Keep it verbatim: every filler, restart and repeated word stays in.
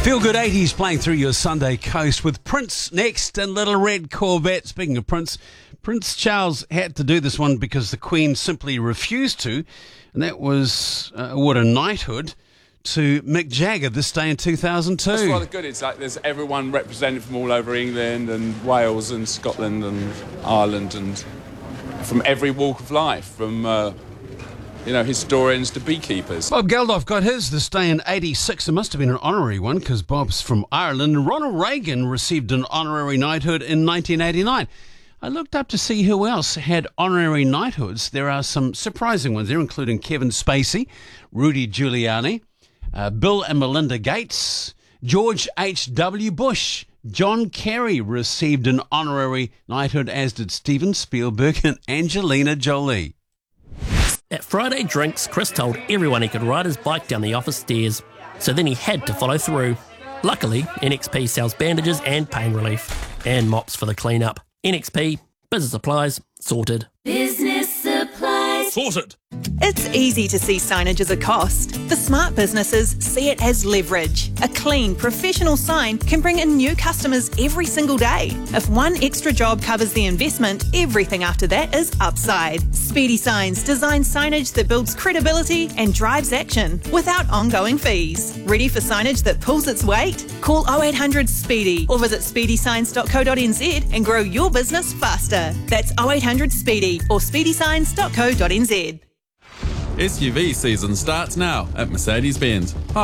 Feel Good eighties playing through your Sunday coast with Prince next and Little Red Corvette. Speaking of Prince, Prince Charles had to do this one because the Queen simply refused to, and that was uh, award a knighthood to Mick Jagger this day in two thousand two. That's rather good. It's like there's everyone represented from all over England and Wales and Scotland and Ireland and from every walk of life, from uh, you know, historians to beekeepers. Bob Geldof got his this day in eighty-six. It must have been an honorary one because Bob's from Ireland. Ronald Reagan received an honorary knighthood in nineteen eighty-nine. I looked up to see who else had honorary knighthoods. There are some surprising ones there, including Kevin Spacey, Rudy Giuliani, uh, Bill and Melinda Gates, George H W Bush. John Kerry received an honorary knighthood, as did Steven Spielberg and Angelina Jolie. At Friday Drinks, Chris told everyone he could ride his bike down the office stairs, so then he had to follow through. Luckily, N X P sells bandages and pain relief, and mops for the clean-up. N X P, business supplies, sorted. Business supplies. Sorted! It's easy to see signage as a cost. The smart businesses see it as leverage. A clean, professional sign can bring in new customers every single day. If one extra job covers the investment, everything after that is upside. Speedy Signs designs signage that builds credibility and drives action without ongoing fees. Ready for signage that pulls its weight? Call oh eight hundred SPEEDY or visit speedy signs dot co dot n z and grow your business faster. That's oh eight hundred SPEEDY or speedy signs dot co dot n z. S U V season starts now at Mercedes-Benz.